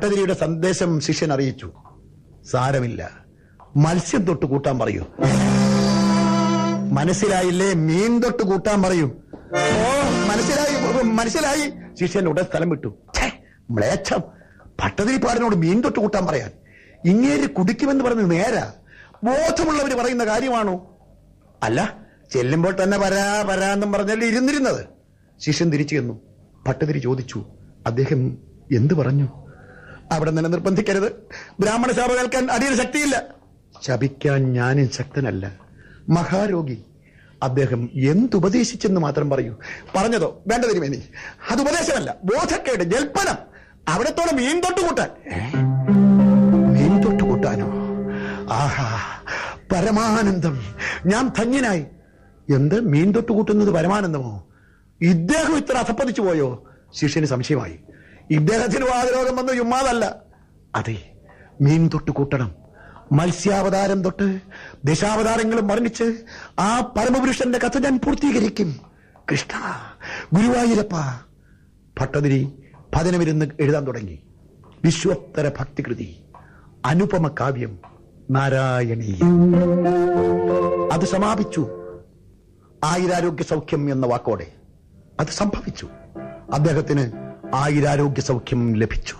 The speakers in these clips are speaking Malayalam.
ഭട്ടതിരിയുടെ സന്ദേശം ശിഷ്യൻ അറിയിച്ചു. സാരമില്ല, മത്സ്യം തൊട്ട് കൂട്ടാൻ പറയൂ. മനസ്സിലായില്ലേ? മീൻ തൊട്ട് കൂട്ടാൻ പറയൂ. ഓ, മനസ്സിലായി. ശിഷ്യൻ ഉടൻ സ്ഥലം വിട്ടു. മ്ലേച്ഛം, ഭട്ടതിരിപ്പാടിനോട് മീൻ തൊട്ട് കൂട്ടാൻ പറയാൻ. ഇങ്ങേര് കുടിക്കുമെന്ന് പറഞ്ഞ് നേരാ? ബോധമുള്ളവര് പറയുന്ന കാര്യമാണോ? അല്ല, ചെല്ലുമ്പോൾ തന്നെ വരാന്നും പറഞ്ഞല്ലേ ഇരുന്നിരുന്നത്. ശിഷ്യൻ തിരിച്ചു ചെന്നു. ഭട്ടതിരി ചോദിച്ചു, അദ്ദേഹം എന്ത് പറഞ്ഞു? അവിടെ തന്നെ നിർബന്ധിക്കരുത്. ബ്രാഹ്മണ ശാപ കേൾക്കാൻ അടിയിൽ ശക്തിയില്ല. ശപിക്കാൻ ഞാനും ശക്തനല്ല, മഹാരോഗി. അദ്ദേഹം എന്തുപദേശിച്ചെന്ന് മാത്രം പറയൂ. പറഞ്ഞതോ? വേണ്ട തിരുമേനി, അത് ഉപദേശമല്ല, ബോധക്കേട്, ജൽപ്പനം. അവിടത്തോടെ മീൻ തൊട്ടുകൂട്ടാൻ. മീൻ തൊട്ടുകൂട്ടാനോ? ആഹാ, പരമാനന്ദം. ഞാൻ ധന്യനായി. എന്ത്, മീൻ തൊട്ടുകൂട്ടുന്നത് പരമാനന്ദമോ? ഇദ്ദേഹം ഇത്ര അധപ്പതിച്ചു പോയോ? ശിഷ്യന് സംശയമായി. ഇദ്ദേഹത്തിന് വാതരോഗം വന്നു ചുമ്മാതല്ല. അതെ, മീൻ തൊട്ട് കൂട്ടണം. മത്സ്യാവതാരം തൊട്ട് ദശാവതാരങ്ങളും വർണ്ണിച്ച് ആ പരമപുരുഷന്റെ കഥ ഞാൻ പൂർത്തീകരിക്കും. കൃഷ്ണ, ഗുരുവായൂരപ്പ. ഭട്ടതിരി ഭജനമിരുന്ന് എഴുതാൻ തുടങ്ങി. വിശ്വോത്തര ഭക്തികൃതി, അനുപമ കാവ്യം, നാരായണീയം. അത് സമാപിച്ചു. ആയുരാരോഗ്യ സൗഖ്യം എന്ന വാക്കോടെ അത് സംഭവിച്ചു. അദ്ദേഹത്തിന് ആയുരാരോഗ്യ സൗഖ്യം ലഭിച്ചു.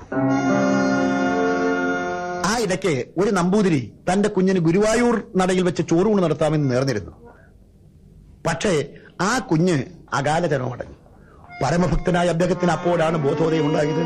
ആ ഇടയ്ക്ക് ഒരു നമ്പൂതിരി തന്റെ കുഞ്ഞിന് ഗുരുവായൂർ നടയിൽ വെച്ച് ചോറൂണ് നടത്താമെന്ന് നേർന്നിരുന്നു. പക്ഷേ ആ കുഞ്ഞ് അകാല ജന്മമടഞ്ഞു. പരമഭക്തനായ അദ്ദേഹത്തിന് അപ്പോഴാണ് ബോധോദയം ഉണ്ടായത്.